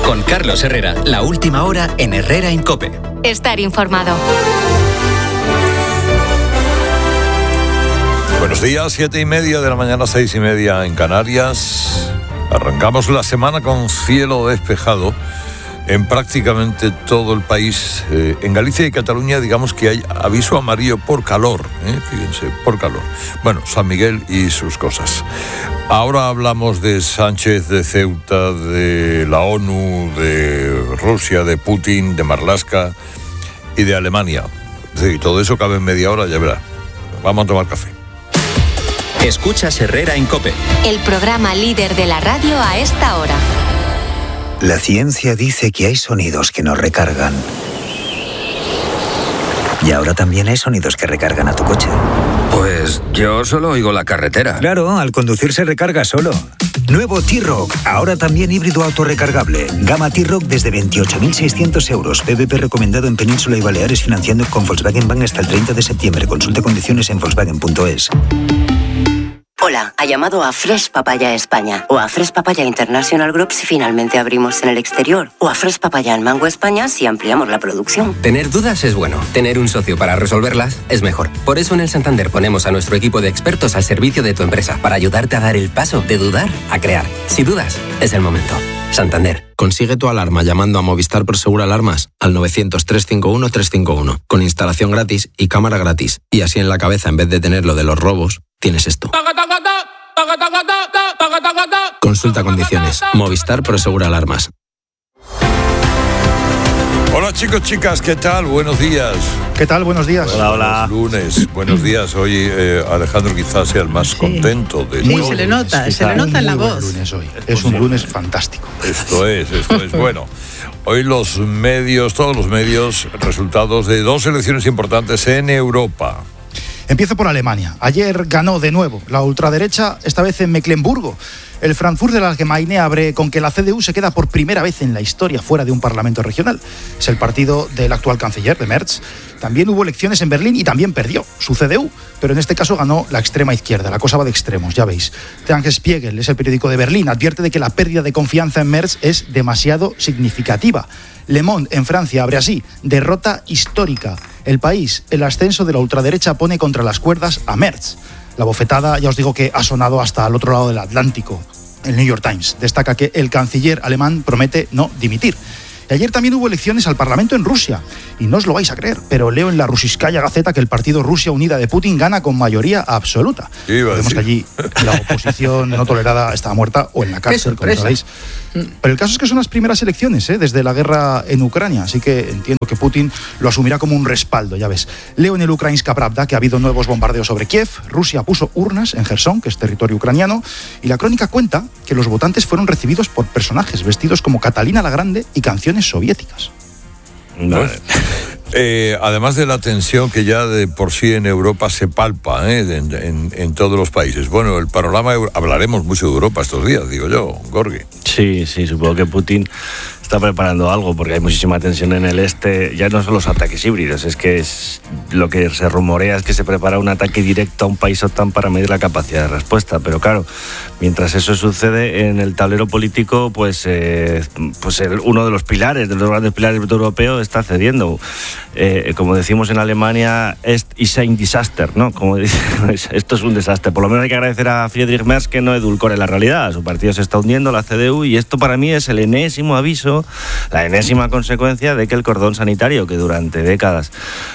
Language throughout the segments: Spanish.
Con Carlos Herrera, la última hora en Herrera en COPE. Estar informado. Buenos días, 7:30 de la mañana, 6:30 en Canarias. Arrancamos la semana con cielo despejado en prácticamente todo el país. En Galicia y Cataluña, digamos que hay aviso amarillo por calor, fíjense, por calor. Bueno, San Miguel y sus cosas. Ahora hablamos de Sánchez, de Ceuta, de la ONU, de Rusia, de Putin, de Marlaska y de Alemania. Sí, todo eso cabe en media hora, ya verá. Vamos a tomar café. Escuchas Herrera en COPE. El programa líder de la radio a esta hora. La ciencia dice que hay sonidos que nos recargan. Y ahora también hay sonidos que recargan a tu coche. Pues yo solo oigo la carretera. Claro, al conducir se recarga solo. Nuevo T-Roc, ahora también híbrido autorrecargable. Gama T-Roc desde 28.600 euros. PVP recomendado en Península y Baleares, financiando con Volkswagen Bank hasta el 30 de septiembre. Consulte condiciones en Volkswagen.es. Hola, ha llamado a Fresh Papaya España o a Fresh Papaya International Group si finalmente abrimos en el exterior o a Fresh Papaya en Mango España si ampliamos la producción. Tener dudas es bueno, tener un socio para resolverlas es mejor. Por eso en el Santander ponemos a nuestro equipo de expertos al servicio de tu empresa para ayudarte a dar el paso de dudar a crear. Si dudas, es el momento. Santander. Consigue tu alarma llamando a Movistar Prosegur Alarmas al 900-351-351 con instalación gratis y cámara gratis. Y así en la cabeza, en vez de tener lo de los robos, tienes esto. Consulta condiciones. Movistar Prosegur Alarmas. Hola chicos, chicas, ¿qué tal? Buenos días. ¿Qué tal? Buenos días. Hola. Lunes, buenos días. Hoy Alejandro quizás sea el más contento de todos. Se le nota en la voz. Lunes hoy. Es un lunes fantástico. Esto es. Bueno, hoy todos los medios, resultados de dos elecciones importantes en Europa. Empiezo por Alemania. Ayer ganó de nuevo la ultraderecha, esta vez en Mecklemburgo. El Frankfurter Allgemeine abre con que la CDU se queda por primera vez en la historia fuera de un parlamento regional. Es el partido del actual canciller, de Merz. También hubo elecciones en Berlín y también perdió su CDU, pero en este caso ganó la extrema izquierda. La cosa va de extremos, ya veis. Tagesspiegel es el periódico de Berlín, advierte de que la pérdida de confianza en Merz es demasiado significativa. Le Monde en Francia abre así: derrota histórica. El País, el ascenso de la ultraderecha pone contra las cuerdas a Merz. La bofetada, ya os digo que ha sonado hasta el otro lado del Atlántico. El New York Times destaca que el canciller alemán promete no dimitir. Y ayer también hubo elecciones al Parlamento en Rusia. Y no os lo vais a creer, pero leo en la Rusiskaya Gaceta que el partido Rusia Unida de Putin gana con mayoría absoluta. Vemos que allí la oposición no tolerada está muerta o en la cárcel, como sabéis. Pero el caso es que son las primeras elecciones desde la guerra en Ucrania, así que entiendo que Putin lo asumirá como un respaldo, ya ves. Leo en el Ukrainska Pravda que ha habido nuevos bombardeos sobre Kiev. Rusia puso urnas en Jersón, que es territorio ucraniano, y la crónica cuenta que los votantes fueron recibidos por personajes vestidos como Catalina la Grande y canciones soviéticas. Bueno, además de la tensión que ya de por sí en Europa se palpa en todos los países. Bueno, el panorama, hablaremos mucho de Europa estos días, digo yo, Gorgi. Sí, supongo que Putin está preparando algo porque hay muchísima tensión en el este. Ya no son los ataques híbridos, es que lo que se rumorea es que se prepara un ataque directo a un país OTAN para medir la capacidad de respuesta. Pero claro, mientras eso sucede en el tablero político, pues uno de los grandes pilares europeos está cediendo. Como decimos en Alemania, ist ein Desaster, ¿no? Como dice, esto es un desastre. Por lo menos hay que agradecer a Friedrich Merz que no edulcore la realidad. Su partido se está hundiendo, la CDU, y esto para mí es el enésimo aviso, la enésima consecuencia de que el cordón sanitario que durante décadas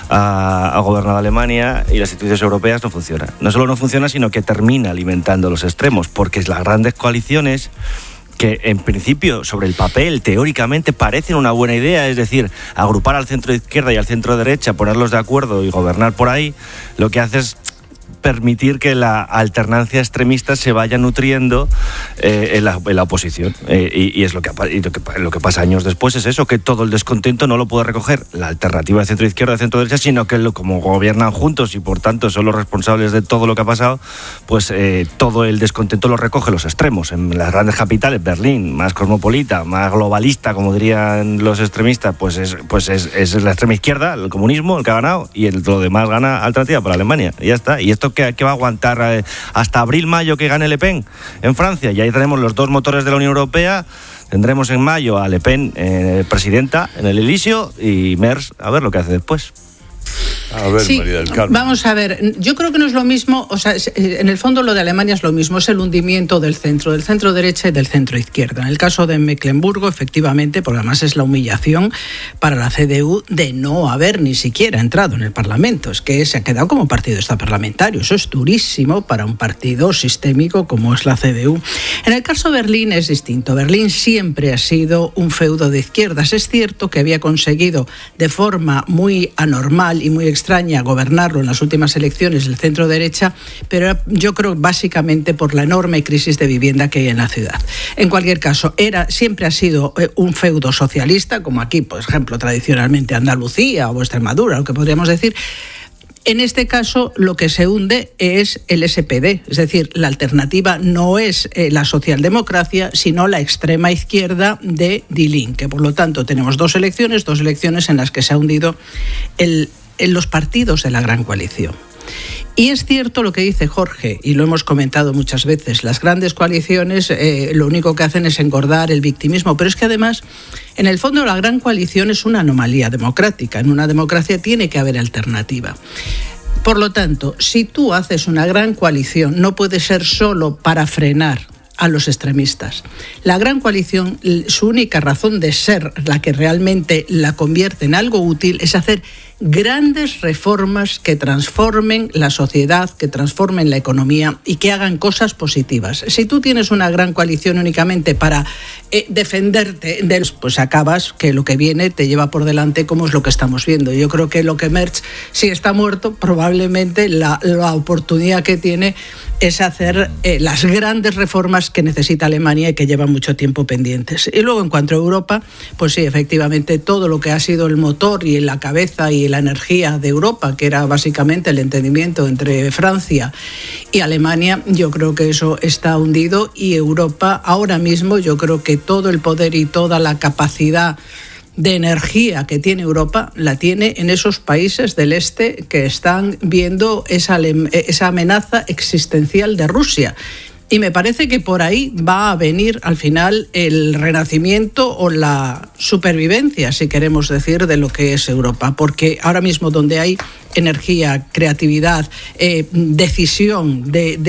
ha gobernado Alemania y las instituciones europeas no funciona. No solo no funciona, sino que termina alimentando los extremos, porque las grandes coaliciones, que en principio, sobre el papel, teóricamente parecen una buena idea, es decir, agrupar al centro izquierda y al centro derecha, ponerlos de acuerdo y gobernar por ahí, lo que hace es permitir que la alternancia extremista se vaya nutriendo en la oposición. Y es lo que pasa años después, es eso, que todo el descontento no lo puede recoger la alternativa de centro-izquierda, de centro-derecha, sino que como gobiernan juntos y por tanto son los responsables de todo lo que ha pasado, pues todo el descontento lo recoge los extremos. En las grandes capitales, Berlín, más cosmopolita, más globalista, como dirían los extremistas, pues es la extrema izquierda, el comunismo, el que ha ganado, y lo demás gana alternativa para Alemania. Y ya está. Y esto que va a aguantar hasta abril-mayo que gane Le Pen en Francia. Y ahí tenemos los dos motores de la Unión Europea Tendremos en mayo a Le Pen presidenta en el Elíseo y Merz a ver lo que hace después. A ver, sí, María del Carmen. Vamos a ver, yo creo que no es lo mismo, o sea, en el fondo lo de Alemania es lo mismo, es el hundimiento del centro derecha y del centro izquierda. En el caso de Mecklemburgo, efectivamente, porque además es la humillación para la CDU de no haber ni siquiera entrado en el Parlamento, es que se ha quedado como partido extraparlamentario, eso es durísimo para un partido sistémico como es la CDU. En el caso de Berlín es distinto, Berlín siempre ha sido un feudo de izquierdas, es cierto que había conseguido de forma muy anormal y muy extraña gobernarlo en las últimas elecciones el centro derecha, pero yo creo básicamente por la enorme crisis de vivienda que hay en la ciudad. En cualquier caso, siempre ha sido un feudo socialista, como aquí, por ejemplo, tradicionalmente Andalucía o Extremadura, lo que podríamos decir. En este caso, lo que se hunde es el SPD, es decir, la alternativa no es la socialdemocracia, sino la extrema izquierda de Die Linke. Por lo tanto, tenemos dos elecciones en las que se ha hundido en los partidos de la gran coalición. Y es cierto lo que dice Jorge, y lo hemos comentado muchas veces, las grandes coaliciones lo único que hacen es engordar el victimismo, pero es que además, en el fondo, la gran coalición es una anomalía democrática. En una democracia tiene que haber alternativa. Por lo tanto, si tú haces una gran coalición, no puede ser solo para frenar a los extremistas. La gran coalición, su única razón de ser, la que realmente la convierte en algo útil, es hacer grandes reformas que transformen la sociedad, que transformen la economía y que hagan cosas positivas. Si tú tienes una gran coalición únicamente para defenderte, pues acabas que lo que viene te lleva por delante, como es lo que estamos viendo. Yo creo que lo que Merz, si está muerto, probablemente la oportunidad que tiene es hacer las grandes reformas que necesita Alemania y que llevan mucho tiempo pendientes. Y luego, en cuanto a Europa, pues sí, efectivamente, todo lo que ha sido el motor y la cabeza y la energía de Europa, que era básicamente el entendimiento entre Francia y Alemania, yo creo que eso está hundido, y Europa ahora mismo, yo creo que todo el poder y toda la capacidad de energía que tiene Europa la tiene en esos países del este que están viendo esa amenaza existencial de Rusia. Y me parece que por ahí va a venir al final el renacimiento o la supervivencia, si queremos decir, de lo que es Europa. Porque ahora mismo donde hay energía, creatividad, decisión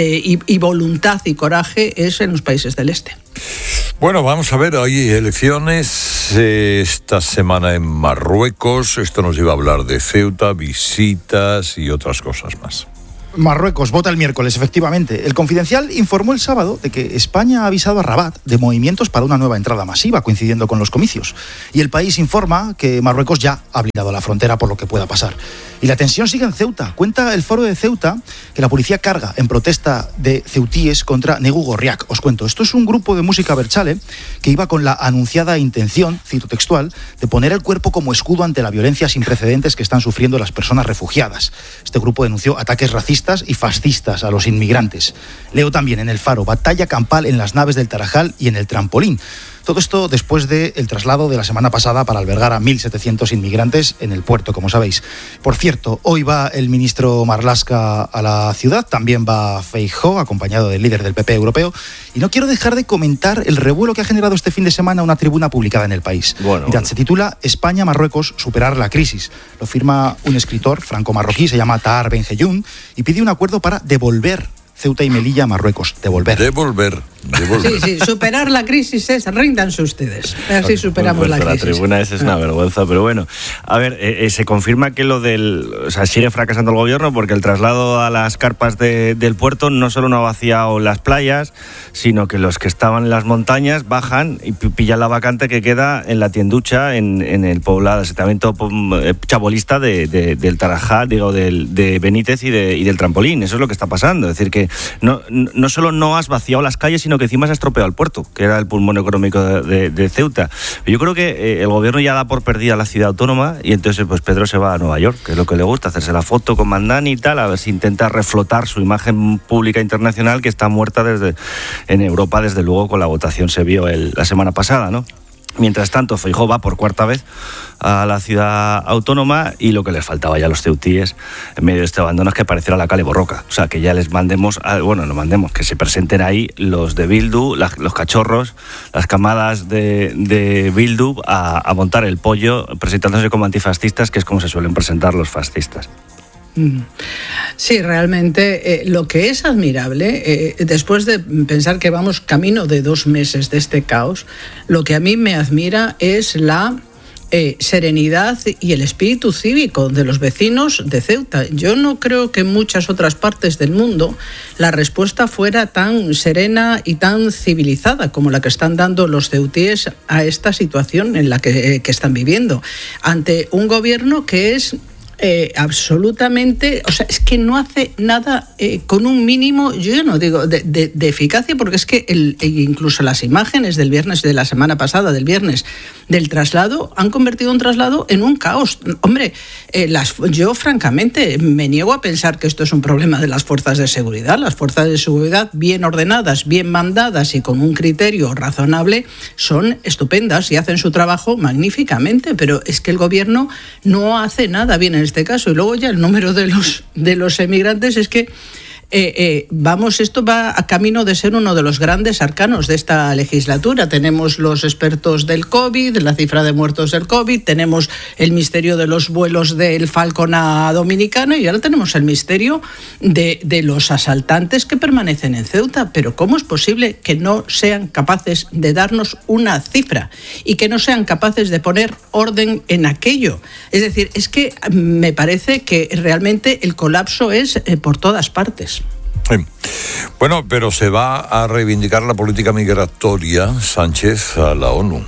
y voluntad y coraje es en los países del este. Bueno, vamos a ver, hay elecciones esta semana en Marruecos. Esto nos iba a hablar de Ceuta, visitas y otras cosas más. Marruecos vota el miércoles, efectivamente. El Confidencial informó el sábado de que España ha avisado a Rabat de movimientos para una nueva entrada masiva, coincidiendo con los comicios. Y el país informa que Marruecos ya ha blindado la frontera por lo que pueda pasar. Y la tensión sigue en Ceuta. Cuenta el Foro de Ceuta que la policía carga en protesta de ceutíes contra Negu Gorriak. Os cuento, esto es un grupo de música berchale que iba con la anunciada intención, cito textual, de poner el cuerpo como escudo ante la violencia sin precedentes que están sufriendo las personas refugiadas. Este grupo denunció ataques racistas y fascistas a los inmigrantes. Leo también en el Faro, batalla campal en las naves del Tarajal y en el Trampolín. Todo esto después del traslado de la semana pasada para albergar a 1.700 inmigrantes en el puerto, como sabéis. Por cierto, hoy va el ministro Marlaska a la ciudad, también va Feijóo, acompañado del líder del PP europeo, y no quiero dejar de comentar el revuelo que ha generado este fin de semana una tribuna publicada en El País. Mirad, se titula España-Marruecos, superar la crisis. Lo firma un escritor franco-marroquí, se llama Tahar Ben-Jeyoun, y pide un acuerdo para devolver Ceuta y Melilla a Marruecos. Devolver. Sí, superar la crisis es, ríndanse ustedes. Así superamos la crisis. La tribuna es una vergüenza, pero bueno. A ver, se confirma que sigue fracasando el gobierno porque el traslado a las carpas del puerto no solo no ha vaciado las playas, sino que los que estaban en las montañas bajan y pillan la vacante que queda en la tienducha en el poblado, asentamiento chabolista del Tarajal, de Benítez y del Trampolín. Eso es lo que está pasando. Es decir, que no solo no has vaciado las calles, sino que encima se ha estropeado el puerto, que era el pulmón económico de Ceuta. Yo creo que el gobierno ya da por perdida la ciudad autónoma y entonces pues Pedro se va a Nueva York, que es lo que le gusta, hacerse la foto con Mandani y tal, a ver si intenta reflotar su imagen pública internacional, que está muerta en Europa, desde luego, con la votación se vio la semana pasada, ¿no? Mientras tanto, Feijóo va por cuarta vez a la ciudad autónoma y lo que les faltaba ya a los ceutíes en medio de este abandono es que apareciera la Kale Borroka. O sea, que ya les mandemos, que se presenten ahí los de Bildu, los cachorros, las camadas de Bildu a montar el pollo, presentándose como antifascistas, que es como se suelen presentar los fascistas. Sí, realmente lo que es admirable, después de pensar que vamos camino de 2 meses de este caos, lo que a mí me admira es la serenidad y el espíritu cívico de los vecinos de Ceuta. Yo no creo que en muchas otras partes del mundo la respuesta fuera tan serena y tan civilizada como la que están dando los ceutíes a esta situación en la que están viviendo, ante un gobierno que es absolutamente, o sea, es que no hace nada con un mínimo, yo no digo de eficacia, porque es que incluso las imágenes del viernes de la semana pasada, del viernes del traslado, han convertido un traslado en un caos. Hombre, yo francamente me niego a pensar que esto es un problema de las fuerzas de seguridad. Las fuerzas de seguridad bien ordenadas, bien mandadas y con un criterio razonable son estupendas y hacen su trabajo magníficamente, pero es que el gobierno no hace nada bien en este caso. Y luego ya el número de los emigrantes es que esto va a camino de ser uno de los grandes arcanos de esta legislatura. Tenemos los expertos del COVID, la cifra de muertos del COVID, tenemos el misterio de los vuelos del Falcon a Dominicana y ahora tenemos el misterio de los asaltantes que permanecen en Ceuta. Pero ¿cómo es posible que no sean capaces de darnos una cifra y que no sean capaces de poner orden en aquello? Es decir, es que me parece que realmente el colapso es por todas partes. Bueno, pero se va a reivindicar la política migratoria Sánchez a la ONU.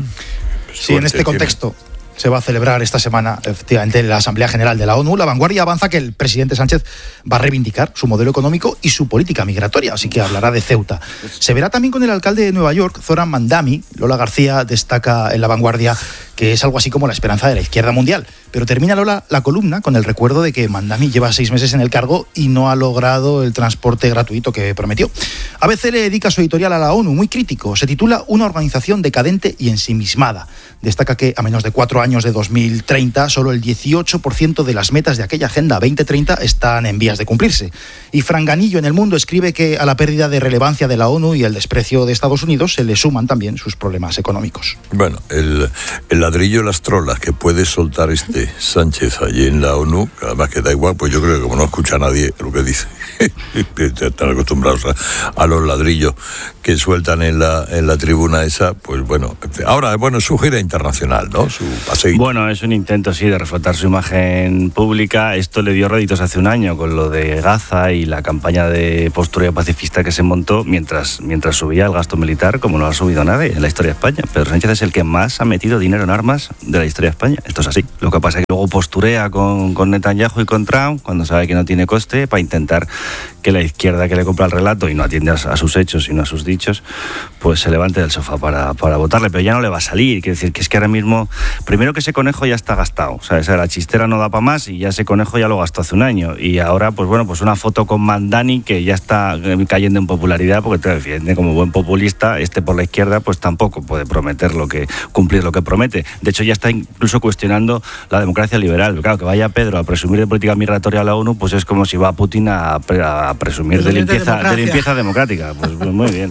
Sí, en este contexto se va a celebrar esta semana, efectivamente, la Asamblea General de la ONU. La Vanguardia avanza que el presidente Sánchez va a reivindicar su modelo económico y su política migratoria, así que hablará de Ceuta. Se verá también con el alcalde de Nueva York, Zoran Mandami. Lola García destaca en La Vanguardia que es algo así como la esperanza de la izquierda mundial. Pero termina Lola la columna con el recuerdo de que Mandami lleva 6 meses en el cargo y no ha logrado el transporte gratuito que prometió. ABC le dedica su editorial a la ONU, muy crítico. Se titula Una organización decadente y ensimismada. Destaca que a menos de 4 años de 2030, solo el 18% de las metas de aquella Agenda 2030 están en vías de cumplirse. Y Franganillo en El Mundo escribe que a la pérdida de relevancia de la ONU y el desprecio de Estados Unidos se le suman también sus problemas económicos. Bueno, el ladrillo de las trolas que puede soltar Sánchez allí en la ONU, además que da igual, pues yo creo que como no escucha a nadie lo que dice, están acostumbrados a los ladrillos que sueltan en la tribuna esa, pues bueno. Ahora, bueno, es su gira internacional, ¿no? Su paseíto. Bueno, es un intento, sí, de reflotar su imagen pública. Esto le dio réditos hace un año con lo de Gaza y la campaña de postureo pacifista que se montó mientras subía el gasto militar, como no ha subido nadie en la historia de España. Pedro Sánchez es el que más ha metido dinero en armas de la historia de España. Esto es así. Lo que pasa es que luego posturea con Netanyahu y con Trump cuando sabe que no tiene coste para intentar que la izquierda que le compra el relato y no atiende a sus hechos sino a sus dichos, pues se levante del sofá para votarle, pero ya no le va a salir. Quiere decir que es que ahora mismo, primero que ese conejo ya está gastado, o sea, la chistera no da para más y ya ese conejo ya lo gastó hace un año y ahora pues bueno, pues una foto con Mandani que ya está cayendo en popularidad porque te defiende como buen populista, por la izquierda pues tampoco puede cumplir lo que promete. De hecho ya está incluso cuestionando la democracia liberal. Pero claro, que vaya Pedro a presumir de política migratoria a la ONU, pues es como si va Putin a presumir de limpieza democrática. Pues muy bien.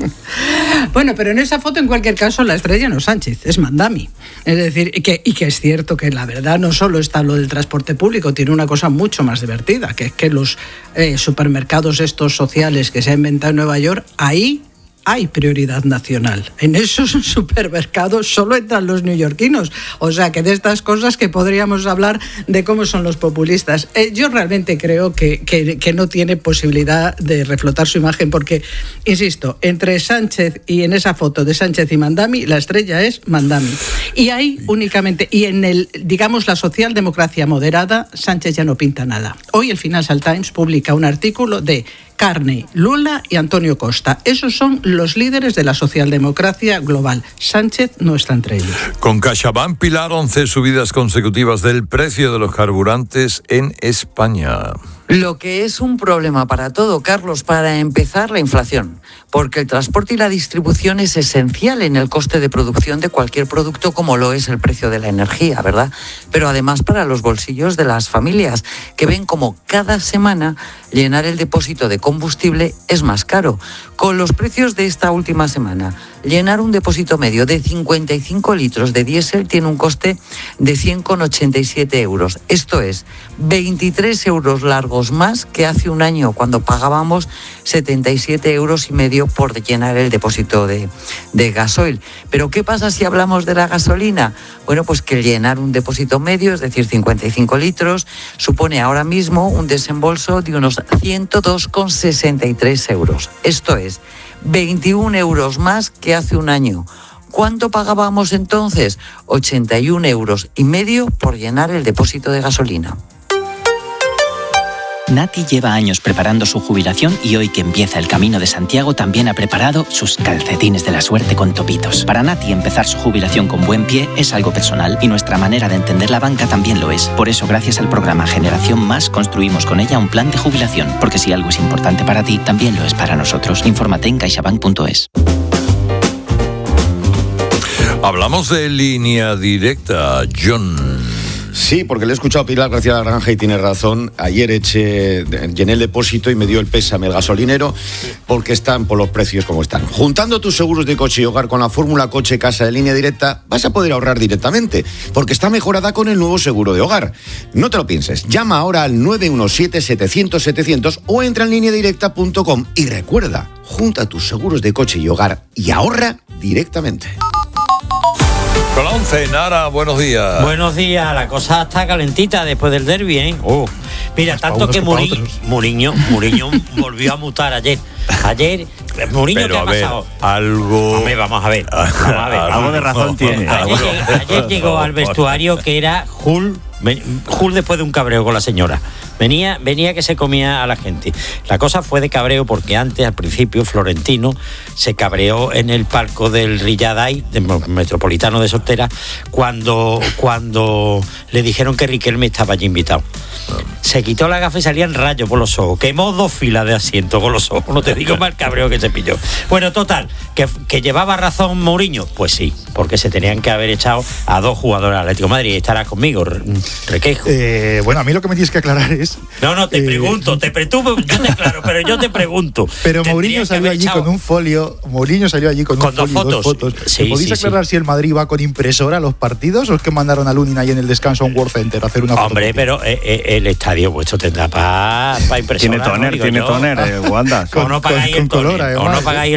Bueno, pero en esa foto, en cualquier caso, la estrella no es Sánchez, es Mandami. Es decir, que es cierto que la verdad no solo está lo del transporte público, tiene una cosa mucho más divertida, que es que los supermercados estos sociales que se ha inventado en Nueva York, ahí hay prioridad nacional. En esos supermercados solo entran los neoyorquinos. O sea, que de estas cosas que podríamos hablar de cómo son los populistas. Yo realmente creo que no tiene posibilidad de reflotar su imagen porque, insisto, entre Sánchez y en esa foto de Sánchez y Mandami, la estrella es Mandami. Y ahí únicamente, y en la socialdemocracia moderada, Sánchez ya no pinta nada. Hoy el Financial Times publica un artículo de Carney, Lula y Antonio Costa. Esos son los líderes de la socialdemocracia global. Sánchez no está entre ellos. Con CaixaBank, Pilar, 11 subidas consecutivas del precio de los carburantes en España. Lo que es un problema para todo, Carlos, para empezar, la inflación. porque el transporte y la distribución es esencial en el coste de producción de cualquier producto, como lo es el precio de la energía, ¿verdad? Pero además para los bolsillos de las familias, que ven como cada semana llenar el depósito de combustible es más caro. Con los precios de esta última semana, llenar un depósito medio de 55 litros de diésel tiene un coste de 100,87 euros. Esto es 23 euros largos más que hace un año, cuando pagábamos 77,5 euros por llenar el depósito de gasoil. Pero ¿qué pasa si hablamos de la gasolina? Bueno, pues que llenar un depósito medio, es decir, 55 litros, supone ahora mismo un desembolso de unos 102,63 euros. Esto es 21 euros más que hace un año. ¿Cuánto pagábamos entonces? 81,5 euros por llenar el depósito de gasolina. Nati lleva años preparando su jubilación y hoy que empieza el Camino de Santiago también ha preparado sus calcetines de la suerte con topitos. Para Nati, empezar su jubilación con buen pie es algo personal y nuestra manera de entender la banca también lo es. Por eso, gracias al programa Generación Más, construimos con ella un plan de jubilación, porque si algo es importante para ti, también lo es para nosotros. Infórmate en caixabank.es. Hablamos de línea directa, John. Sí, porque le he escuchado a Pilar García Granja y tiene razón. Ayer llené el depósito y me dio el pésame el gasolinero porque están por los precios como están. Juntando tus seguros de coche y hogar con la fórmula Coche Casa de Línea Directa, vas a poder ahorrar directamente, porque está mejorada con el nuevo seguro de hogar. No te lo pienses, llama ahora al 917-700-700 o entra en lineadirecta.com y recuerda, junta tus seguros de coche y hogar y ahorra directamente. Con la 11, Nara, buenos días. Buenos días, la cosa está calentita después del derbi, ¿eh? Mira, tanto que Mourinho volvió a mutar ayer. Mourinho, ¿qué ha pasado? Vamos a ver. Algo de razón tiene. Ayer llegó al vestuario que era Hull después de un cabreo con la señora. Venía que se comía a la gente. La cosa fue de cabreo porque antes, al principio, Florentino se cabreó en el palco del Rilladay, del Metropolitano de Soltera, cuando le dijeron que Riquelme estaba allí invitado. Se quitó la gafa y salían rayos por los ojos. Quemó 2 filas de asiento con los ojos. No te digo más cabreo que se pilló. Bueno, total, que llevaba razón Mourinho. Pues sí, porque se tenían que haber echado a 2 jugadores del Atlético de Madrid. Estarás conmigo, Requejo. Bueno, a mí lo que me tienes que aclarar es... No, te pregunto, yo te aclaro, pero yo te pregunto. Pero Mourinho salió allí con un folio. Mourinho salió allí con un folio y 2 fotos. Sí, ¿podéis aclarar si el Madrid va con impresora a los partidos o es que mandaron a Lunin ahí en el descanso a un World Center a hacer una foto? Hombre, pero el estadio vuestro tendrá para impresionar. Tiene tóner, Wanda. O no pagáis el tóner. O no pagáis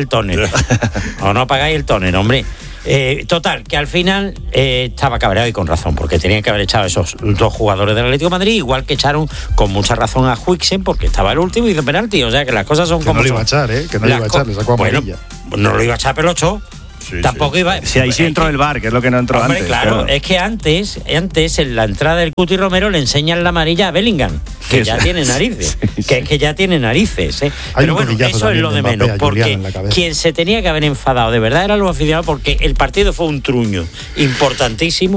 el tóner, hombre. Total, que al final estaba cabreado y con razón, porque tenían que haber echado esos 2 jugadores del Atlético de Madrid, igual que echaron con mucha razón a Huijsen porque estaba el último y hizo penalti. O sea que las cosas son como no son. Le iba a echar, le sacó amarilla. No lo iba a echar, pero lo echó. Sí, tampoco iba. Sí, ahí sí entró el VAR, que es lo que no entró antes. Claro, es que antes en la entrada del Cuti Romero le enseñan la amarilla a Bellingham, que ya tiene narices. Que ya tiene narices. Pero bueno, eso es lo de menos, porque quien se tenía que haber enfadado de verdad era los aficionados, porque el partido fue un truño importantísimo,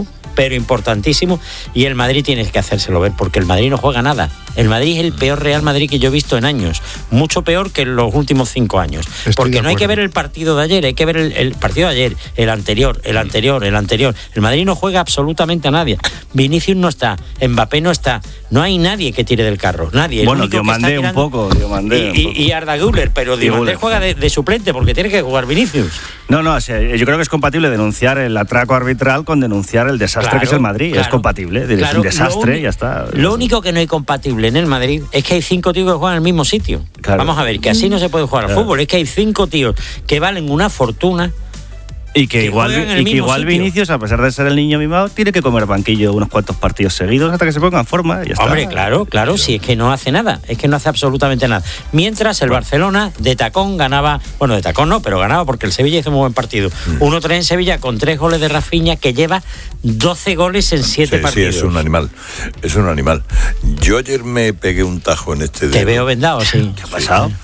y el Madrid tiene que hacérselo ver, porque el Madrid no juega nada. El Madrid es el peor Real Madrid que yo he visto en años, mucho peor que en los últimos 5 años. Porque no hay que ver el partido de ayer, hay que ver el partido de ayer, el anterior. El Madrid no juega absolutamente a nadie. Vinicius no está, Mbappé no está, no hay nadie que tire del carro, nadie. Bueno, Diomandé un poco. Y Arda Güler, pero Diomandé juega de suplente porque tiene que jugar Vinicius. No, o sea, yo creo que es compatible denunciar el atraco arbitral con denunciar el desastre que es el Madrid. Claro, es compatible, es un desastre y ya está. Lo único que no hay compatible en el Madrid es que hay 5 tíos que juegan en el mismo sitio. Claro. Vamos a ver, que así no se puede jugar al fútbol. Es que hay 5 tíos que valen una fortuna. Y que igual Vinicius, a pesar de ser el niño mimado, tiene que comer banquillo unos cuantos partidos seguidos hasta que se ponga en forma y ya está. Hombre, claro, si es que no hace nada, es que no hace absolutamente nada. Mientras el Barcelona de tacón ganaba, bueno, de tacón no, pero ganaba porque el Sevilla hizo un buen partido. 1-3 en Sevilla con 3 goles de Rafinha, que lleva 12 goles en 7 partidos. Sí, es un animal. Yo ayer me pegué un tajo en este dedo. Te veo vendado, sí. ¿Qué ha pasado?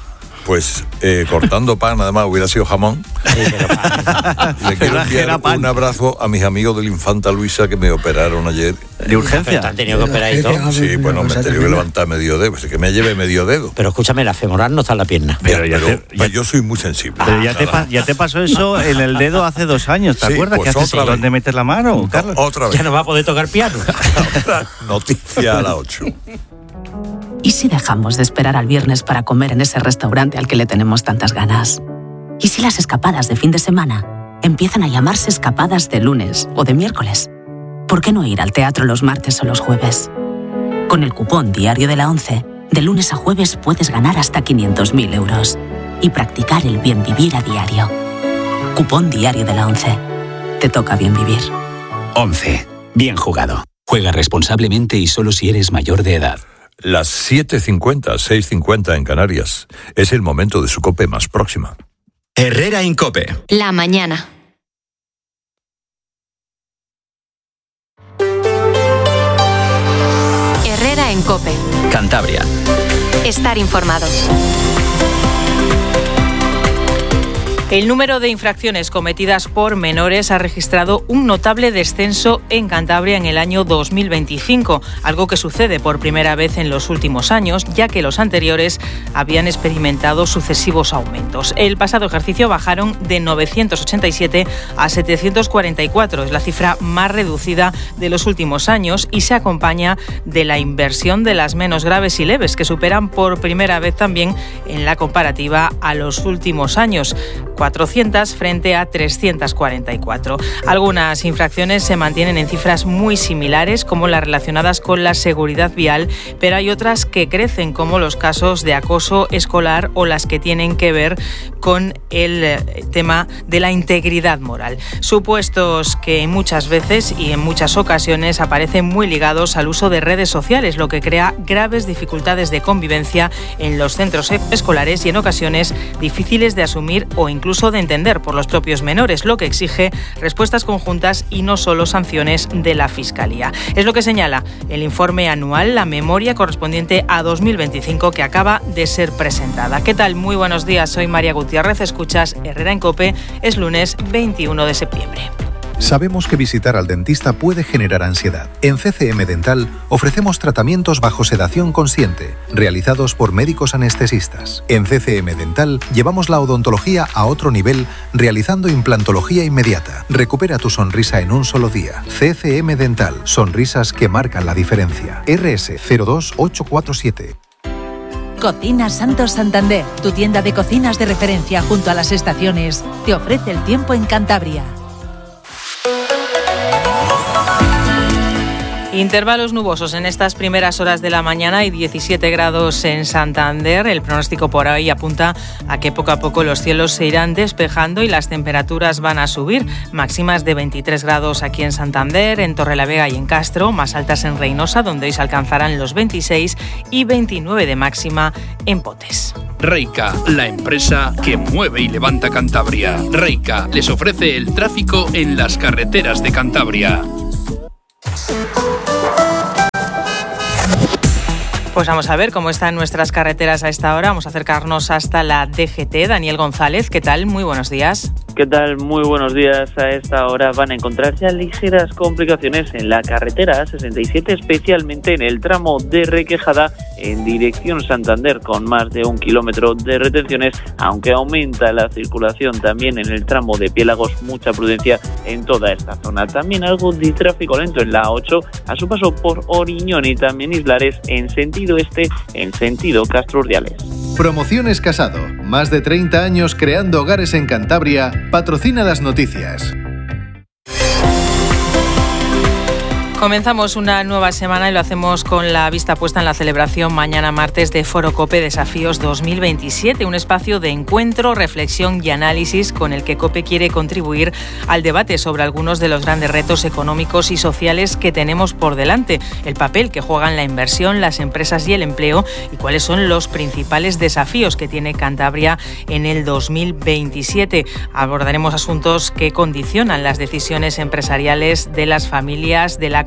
Pues cortando pan, además hubiera sido jamón. Le quiero enviar un abrazo a mis amigos de la Infanta Luisa que me operaron ayer. ¿De urgencia? ¿Te han tenido que operar y todo? Sí, bueno, me he tenido que levantar medio dedo, así que me lleve medio dedo. Pero escúchame, la femoral no está en la pierna. Pero yo soy muy sensible. Pero ya te pasó eso en el dedo hace 2 años, ¿te acuerdas? Pues ¿Qué haces? ¿Dónde metes la mano, Carlos? Otra vez. Ya no va a poder tocar piano. Noticia a las 8. ¿Y si dejamos de esperar al viernes para comer en ese restaurante al que le tenemos tantas ganas? ¿Y si las escapadas de fin de semana empiezan a llamarse escapadas de lunes o de miércoles? ¿Por qué no ir al teatro los martes o los jueves? Con el cupón Diario de la ONCE, de lunes a jueves puedes ganar hasta 500.000 euros y practicar el bien vivir a diario. Cupón Diario de la ONCE. Te toca bien vivir. 11. Bien jugado. Juega responsablemente y solo si eres mayor de edad. Las 7:50, 6:50 en Canarias. Es el momento de su COPE más próxima. Herrera Incope. La mañana. Herrera en COPE. Cantabria. Estar informado. El número de infracciones cometidas por menores ha registrado un notable descenso en Cantabria en el año 2025, algo que sucede por primera vez en los últimos años, ya que los anteriores habían experimentado sucesivos aumentos. El pasado ejercicio bajaron de 987 a 744, es la cifra más reducida de los últimos años y se acompaña de la inversión de las menos graves y leves, que superan por primera vez también en la comparativa a los últimos años. 400 frente a 344. Algunas infracciones se mantienen en cifras muy similares, como las relacionadas con la seguridad vial, pero hay otras que crecen, como los casos de acoso escolar o las que tienen que ver con el tema de la integridad moral. Supuestos que muchas veces y en muchas ocasiones aparecen muy ligados al uso de redes sociales, lo que crea graves dificultades de convivencia en los centros escolares y en ocasiones difíciles de asumir o incluso de entender por los propios menores, lo que exige respuestas conjuntas y no solo sanciones de la Fiscalía. Es lo que señala el informe anual, la memoria correspondiente a 2025, que acaba de ser presentada. ¿Qué tal? Muy buenos días, soy María Gutiérrez, escuchas Herrera en COPE, es lunes 21 de septiembre. Sabemos que visitar al dentista puede generar ansiedad. En CCM Dental ofrecemos tratamientos bajo sedación consciente, realizados por médicos anestesistas. En CCM Dental llevamos la odontología a otro nivel, realizando implantología inmediata. Recupera tu sonrisa en un solo día. CCM Dental, sonrisas que marcan la diferencia. RS 02847. Cocinas Santos Santander, tu tienda de cocinas de referencia junto a las estaciones, te ofrece el tiempo en Cantabria. Intervalos nubosos en estas primeras horas de la mañana y 17 grados en Santander. El pronóstico por hoy apunta a que poco a poco los cielos se irán despejando y las temperaturas van a subir. Máximas de 23 grados aquí en Santander, en Torrelavega y en Castro, más altas en Reynosa, donde hoy se alcanzarán los 26 y 29 de máxima en Potes. Reica, la empresa que mueve y levanta Cantabria. Reica les ofrece el tráfico en las carreteras de Cantabria. Pues vamos a ver cómo están nuestras carreteras a esta hora. Vamos a acercarnos hasta la DGT. Daniel González, ¿qué tal? Muy buenos días. ¿Qué tal? Muy buenos días. A esta hora van a encontrar ya ligeras complicaciones en la carretera 67, especialmente en el tramo de Requejada en dirección Santander, con más de 1 kilómetro de retenciones, aunque aumenta la circulación también en el tramo de Piélagos. Mucha prudencia en toda esta zona. También algo de tráfico lento en la A8 a su paso por Oriñón y también Islares en sentido este, en sentido Castro Urdiales. Promociones Casado. Más de 30 años creando hogares en Cantabria. Patrocina las noticias. Comenzamos una nueva semana y lo hacemos con la vista puesta en la celebración mañana martes de Foro COPE Desafíos 2027, un espacio de encuentro, reflexión y análisis con el que COPE quiere contribuir al debate sobre algunos de los grandes retos económicos y sociales que tenemos por delante, el papel que juegan la inversión, las empresas y el empleo y cuáles son los principales desafíos que tiene Cantabria en el 2027. Abordaremos asuntos que condicionan las decisiones empresariales de las familias, de la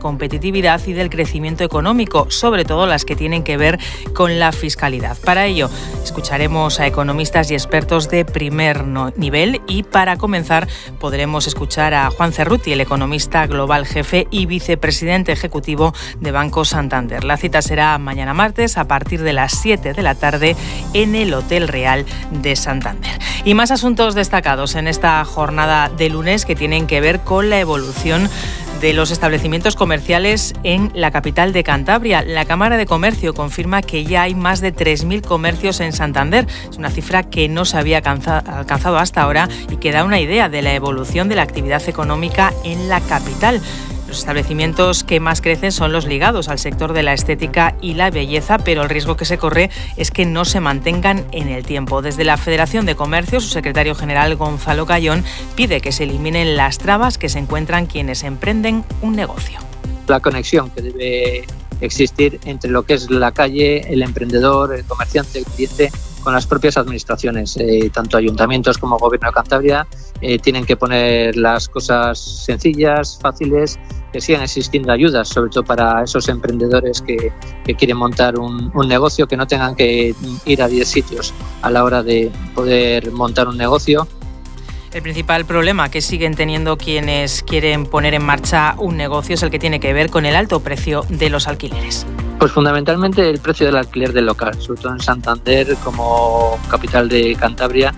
competitividad y del crecimiento económico, sobre todo las que tienen que ver con la fiscalidad. Para ello, escucharemos a economistas y expertos de primer nivel y para comenzar podremos escuchar a Juan Cerruti, el economista global jefe y vicepresidente ejecutivo de Banco Santander. La cita será mañana martes a partir de las 7 de la tarde en el Hotel Real de Santander. Y más asuntos destacados en esta jornada de lunes que tienen que ver con la evolución de los establecimientos comerciales en la capital de Cantabria. La Cámara de Comercio confirma que ya hay más de 3.000 comercios en Santander. Es una cifra que no se había alcanzado hasta ahora y que da una idea de la evolución de la actividad económica en la capital. Los establecimientos que más crecen son los ligados al sector de la estética y la belleza, pero el riesgo que se corre es que no se mantengan en el tiempo. Desde la Federación de Comercio, su secretario general Gonzalo Cayón pide que se eliminen las trabas que se encuentran quienes emprenden un negocio. La conexión que debe existir entre lo que es la calle, el emprendedor, el comerciante, el cliente, con las propias administraciones, tanto ayuntamientos como Gobierno de Cantabria, tienen que poner las cosas sencillas, fáciles, que sigan existiendo ayudas, sobre todo para esos emprendedores que quieren montar un negocio, que no tengan que ir a 10 sitios a la hora de poder montar un negocio. El principal problema que siguen teniendo quienes quieren poner en marcha un negocio es el que tiene que ver con el alto precio de los alquileres. Pues fundamentalmente el precio del alquiler del local, sobre todo en Santander como capital de Cantabria,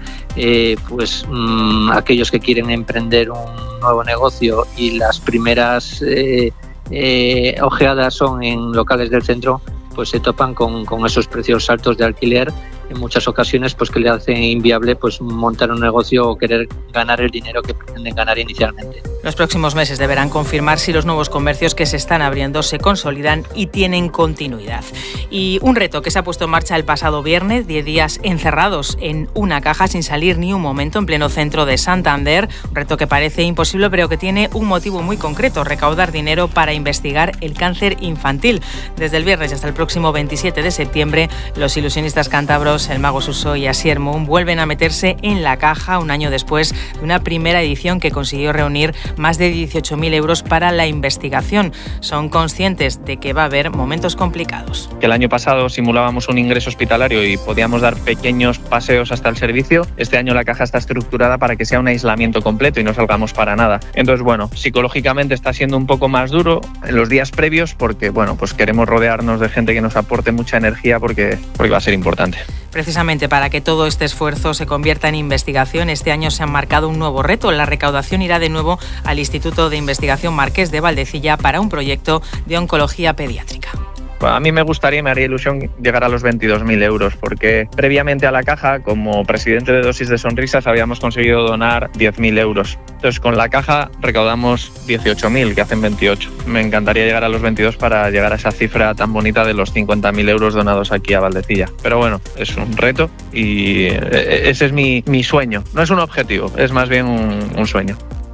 aquellos que quieren emprender un nuevo negocio y las primeras ojeadas son en locales del centro, pues se topan con esos precios altos de alquiler, en muchas ocasiones pues que le hacen inviable pues montar un negocio o querer ganar el dinero que pretenden ganar inicialmente. Los próximos meses deberán confirmar si los nuevos comercios que se están abriendo se consolidan y tienen continuidad. Y un reto que se ha puesto en marcha el pasado viernes, 10 días encerrados en una caja sin salir ni un momento en pleno centro de Santander, un reto que parece imposible pero que tiene un motivo muy concreto: recaudar dinero para investigar el cáncer infantil. Desde el viernes hasta el próximo 27 de septiembre, los ilusionistas cántabros el Mago Suso y Asier Moon vuelven a meterse en la caja un año después de una primera edición que consiguió reunir más de 18.000 euros para la investigación. Son conscientes de que va a haber momentos complicados. Que el año pasado simulábamos un ingreso hospitalario y podíamos dar pequeños paseos hasta el servicio. Este año la caja está estructurada para que sea un aislamiento completo y no salgamos para nada. Entonces, psicológicamente está siendo un poco más duro en los días previos porque, pues queremos rodearnos de gente que nos aporte mucha energía porque va a ser importante. Precisamente para que todo este esfuerzo se convierta en investigación, este año se han marcado un nuevo reto. La recaudación irá de nuevo al Instituto de Investigación Marqués de Valdecilla para un proyecto de oncología pediátrica. A mí me haría ilusión llegar a los 22.000 euros, porque previamente a la caja, como presidente de Dosis de Sonrisas, habíamos conseguido donar 10.000 euros. Entonces, con la caja recaudamos 18.000, que hacen 28. Me encantaría llegar a los 22 para llegar a esa cifra tan bonita de los 50.000 euros donados aquí a Valdecilla. Pero es un reto y ese es mi sueño. No es un objetivo, es más bien un sueño.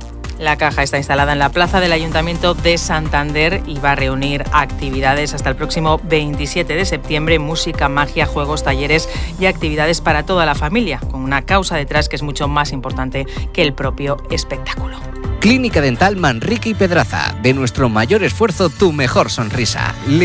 La caja está instalada en la plaza del Ayuntamiento de Santander y va a reunir actividades hasta el próximo 27 de septiembre, música, magia, juegos, talleres y actividades para toda la familia, con una causa detrás que es mucho más importante que el propio espectáculo. Clínica Dental Manrique y Pedraza. De nuestro mayor esfuerzo, tu mejor sonrisa.